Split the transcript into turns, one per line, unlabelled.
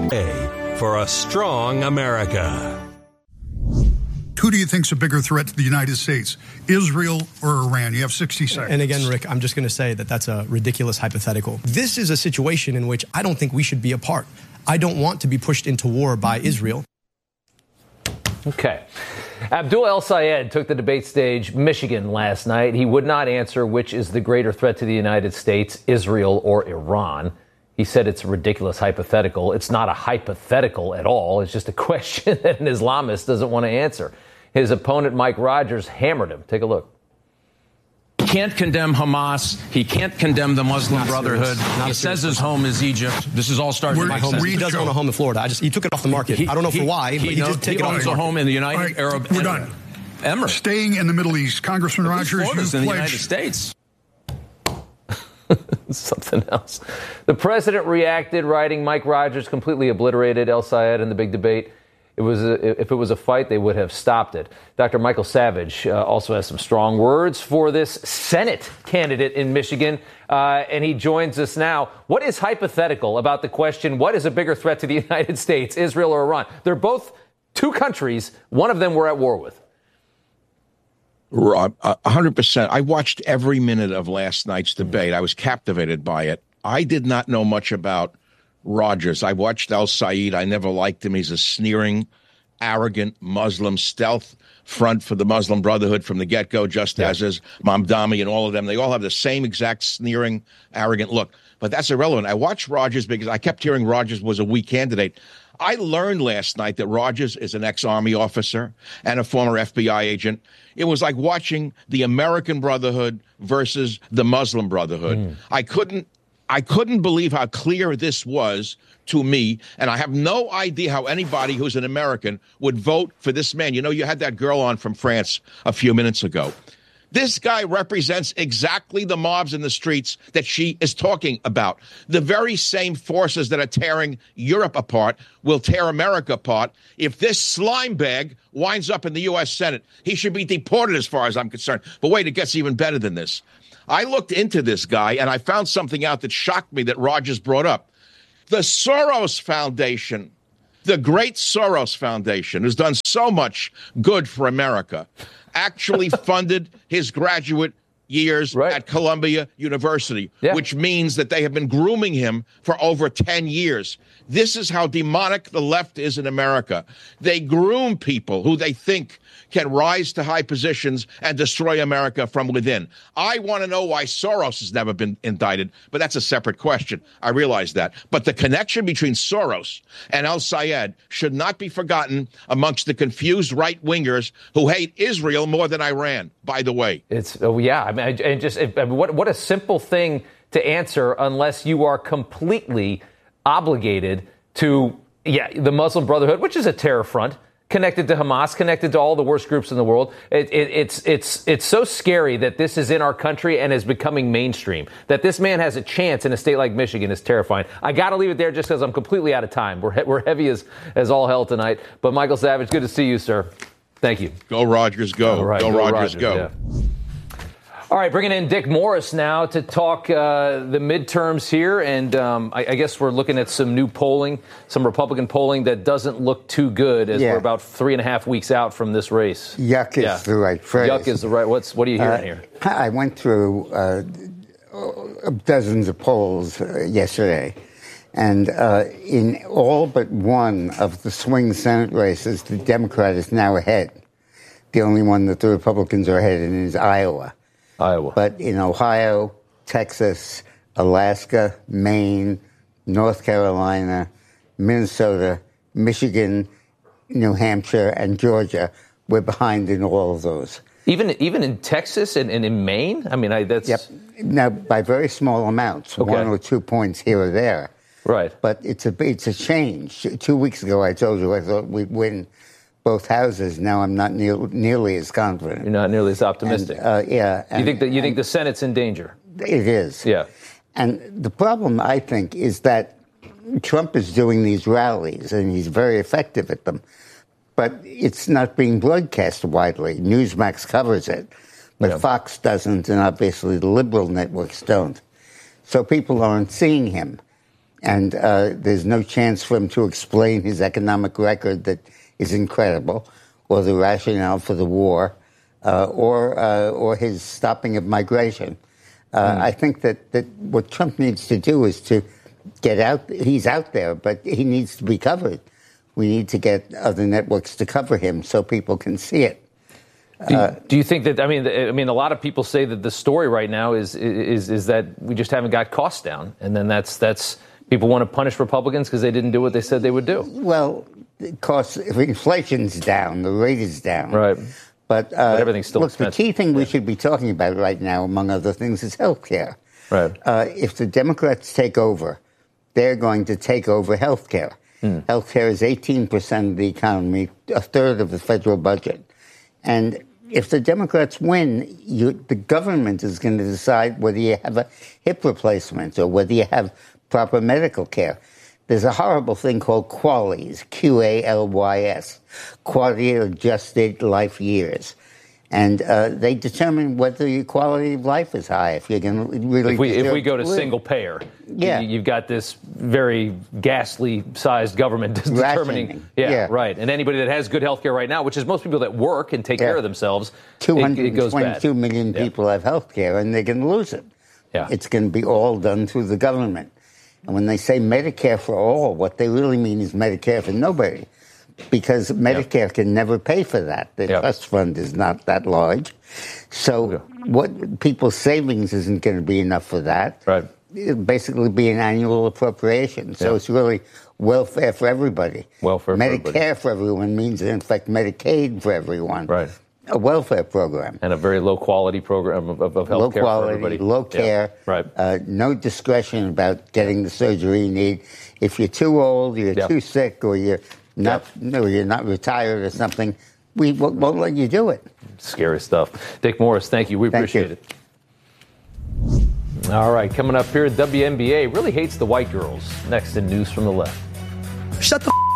A for a strong America.
Who do you think's a bigger threat to the United States, Israel or Iran? You have 60 seconds.
And again, Rick, I'm just going to say that that's a ridiculous hypothetical. This is a situation in which I don't think we should be a part. I don't want to be pushed into war by Israel.
Okay. Abdul El-Sayed took the debate stage, Michigan, last night. He would not answer which is the greater threat to the United States, Israel or Iran. He said it's a ridiculous hypothetical. It's not a hypothetical at all. It's just a question that an Islamist doesn't want to answer. His opponent, Mike Rogers, hammered him. Take a look.
He can't condemn Hamas. He can't condemn the Muslim Brotherhood. He says his home is Egypt. This is all starting with Mike.
He does own a home in Florida. He took it off the market. I don't know for why, but he did take it off the market.
He owns a home in the United Arab
We're done.
Emirates.
Staying in the Middle East, Congressman Rogers,
Florida's in the United States.
Something else. The president reacted, writing, Mike Rogers completely obliterated El-Sayed in the big debate. If it was a fight, they would have stopped it. Dr. Michael Savage also has some strong words for this Senate candidate in Michigan, and he joins us now. What is hypothetical about the question, what is a bigger threat to the United States, Israel or Iran? They're both two countries. One of them we're at war with.
Rob, 100%. I watched every minute of last night's debate. I was captivated by it. I did not know much about Rogers. I watched El-Sayed. I never liked him. He's a sneering, arrogant Muslim stealth front for the Muslim Brotherhood from the get-go, just as is Mamdani and all of them. They all have the same exact sneering, arrogant look. But that's irrelevant. I watched Rogers because I kept hearing Rogers was a weak candidate. I learned last night that Rogers is an ex-Army officer and a former FBI agent. It was like watching the American Brotherhood versus the Muslim Brotherhood. I couldn't believe how clear this was to me, and I have no idea how anybody who's an American would vote for this man. You know, you had that girl on from France a few minutes ago. This guy represents exactly the mobs in the streets that she is talking about. The very same forces that are tearing Europe apart will tear America apart. If this slime bag winds up in the U.S. Senate, he should be deported as far as I'm concerned. But wait, it gets even better than this. I looked into this guy, and I found something out that shocked me that Rogers brought up. The Soros Foundation, the great Soros Foundation, who's done so much good for America, actually funded his graduate years at Columbia University, which means that they have been grooming him for over 10 years. This is how demonic the left is in America. They groom people who they think can rise to high positions and destroy America from within. I want to know why Soros has never been indicted, but that's a separate question. I realize that. But the connection between Soros and El-Sayed should not be forgotten amongst the confused right-wingers who hate Israel more than Iran, by the way.
What a simple thing to answer unless you are completely obligated to, the Muslim Brotherhood, which is a terror front, connected to Hamas, connected to all the worst groups in the world. It's so scary that this is in our country and is becoming mainstream. That this man has a chance in a state like Michigan is terrifying. I got to leave it there just because I'm completely out of time. We're heavy as all hell tonight. But Michael Savage, good to see you, sir. Thank you.
Go Rogers, go.
Right,
go Rogers, go.
Yeah. All right, bringing in Dick Morris now to talk the midterms here. And I guess we're looking at some new polling, some Republican polling that doesn't look too good as we're about 3.5 weeks out from this race.
Yuck is the right phrase.
Yuck is the right. What are you hearing here?
I went through dozens of polls yesterday. And in all but one of the swing Senate races, the Democrat is now ahead. The only one that the Republicans are ahead in is Iowa. But in Ohio, Texas, Alaska, Maine, North Carolina, Minnesota, Michigan, New Hampshire, and Georgia, we're behind in all of those.
Even in Texas and in Maine? I mean, that's...
Yep. Now, by very small amounts, 1 or 2 points here or there.
Right.
But it's a change. 2 weeks ago, I told you I thought we'd win both houses. Now I'm not nearly as confident.
You're not nearly as optimistic.
And,
you think the Senate's in danger?
It is.
Yeah.
And the problem, I think, is that Trump is doing these rallies, and he's very effective at them. But it's not being broadcast widely. Newsmax covers it, but Fox doesn't, and obviously the liberal networks don't. So people aren't seeing him. And there's no chance for him to explain his economic record that is incredible, or the rationale for the war, or his stopping of migration. I think that what Trump needs to do is to get out. He's out there, but he needs to be covered. We need to get other networks to cover him so people can see it.
Do you think that? I mean, a lot of people say that the story right now is that we just haven't got costs down, and then that's people want to punish Republicans because they didn't do what they said they would do.
Well, inflation's down, the rate is down,
right?
But
everything's still
expensive. The key thing we should be talking about right now, among other things, is health care.
Right.
If the Democrats take over, they're going to take over health care. Health care is 18% of the economy, a third of the federal budget. And if the Democrats win, the government is going to decide whether you have a hip replacement or whether you have proper medical care. There's a horrible thing called QALYs, QALYS, quality adjusted life years. And they determine whether your quality of life is high. If you're going to really,
if we go to single payer, you've got this very ghastly sized government determining. Yeah, right. And anybody that has good health care right now, which is most people that work and take care of themselves, it goes bad.
222 million people have health care, and they're going to lose it.
Yeah.
It's going to be all done through the government. And when they say Medicare for all, what they really mean is Medicare for nobody. Because Medicare can never pay for that. The trust fund is not that large. So what people's savings isn't going to be enough for that.
Right.
It'll basically be an annual appropriation. So it's really welfare for everybody. Medicare for everyone means, in fact, Medicaid for everyone.
Right.
A welfare program.
And a very low-quality program of health care for everybody.
Low care.
Right.
No discretion about getting the surgery you need. If you're too old, you're too sick, or you're you're not retired or something, we won't let you do it.
Scary stuff. Dick Morris, thank you. We appreciate it. All right, coming up here, WNBA really hates the white girls. Next in News from the Left.
Shut the